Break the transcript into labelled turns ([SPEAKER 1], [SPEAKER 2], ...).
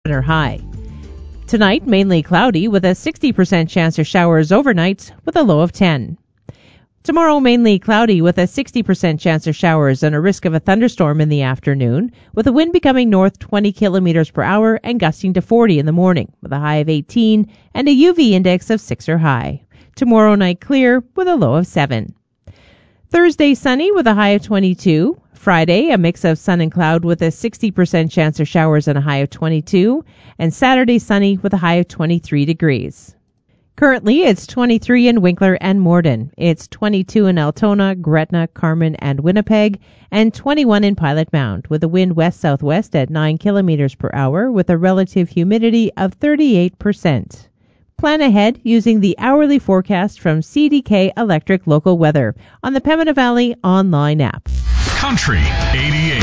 [SPEAKER 1] or high. Tonight, mainly cloudy with a 60% chance of showers overnight with a low of 10. Tomorrow, mainly cloudy with a 60% chance of showers and a risk of a thunderstorm in the afternoon, with the wind becoming north 20 kilometers per hour and gusting to 40 in the morning, with a high of 18 and a UV index of 6 or high. Tomorrow night clear with a low of 7. Thursday, sunny with a high of 22. Friday, a mix of sun and cloud with a 60% chance of showers and a high of 22. And Saturday, sunny with a high of 23 degrees. Currently, it's 23 in Winkler and Morden. It's 22 in Altona, Gretna, Carman, and Winnipeg, and 21 in Pilot Mound, with a wind west-southwest at 9 kilometers per hour with a relative humidity of 38%. Plan ahead using the hourly forecast from CDK Electric Local Weather on the Pembina Valley online app.
[SPEAKER 2] Country 88.